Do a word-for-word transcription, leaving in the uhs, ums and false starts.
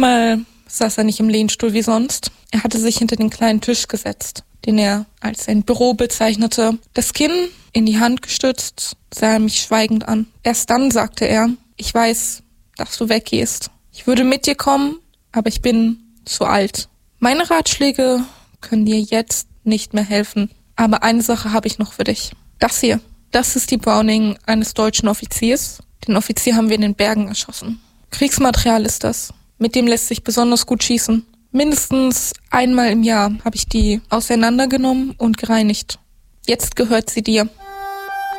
Diesmal saß er nicht im Lehnstuhl wie sonst. Er hatte sich hinter den kleinen Tisch gesetzt, den er als sein Büro bezeichnete. Das Kinn in die Hand gestützt, sah er mich schweigend an. Erst dann sagte er, ich weiß, dass du weggehst. Ich würde mit dir kommen, aber ich bin zu alt. Meine Ratschläge können dir jetzt nicht mehr helfen. Aber eine Sache habe ich noch für dich. Das hier, das ist die Browning eines deutschen Offiziers. Den Offizier haben wir in den Bergen erschossen. Kriegsmaterial ist das. Mit dem lässt sich besonders gut schießen. Mindestens einmal im Jahr habe ich die auseinandergenommen und gereinigt. Jetzt gehört sie dir.